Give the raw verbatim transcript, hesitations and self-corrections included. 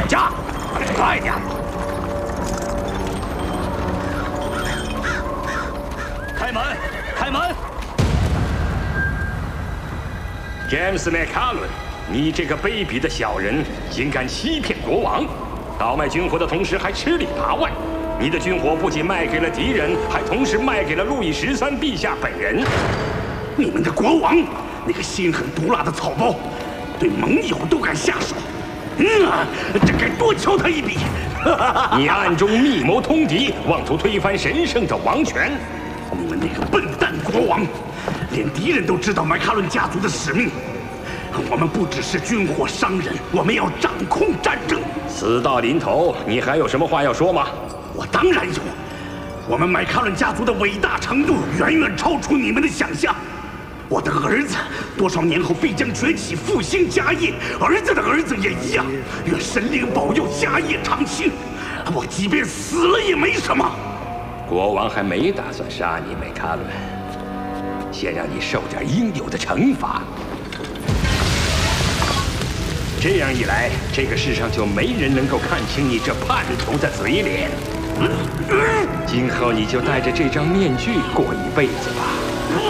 驾，快点！开门，开门！詹姆斯·麦卡伦，你这个卑鄙的小人，竟敢欺骗国王，倒卖军火的同时还吃里扒外。你的军火不仅卖给了敌人，还同时卖给了路易十三陛下本人。 你们的国王，那个心狠毒辣的草包，对盟友都敢下手，嗯啊，这该多敲他一笔！ 你暗中密谋通敌，妄图推翻神圣的王权。 你们那个笨蛋国王，连敌人都知道麦卡伦家族的使命。我们不只是军火商人，我们要掌控战争。 死到临头，你还有什么话要说吗？ 我当然有。我们麦卡伦家族的伟大程度远远超出你们的想象。我的儿子多少年后必将崛起，复兴家业，儿子的儿子也一样。愿神灵保佑家业长青。我即便死了也没什么。 国王还没打算杀你，麦卡伦，先让你受点应有的惩罚。这样一来，这个世上就没人能够看清你这叛徒的嘴脸。今后你就戴着这张面具过一辈子吧。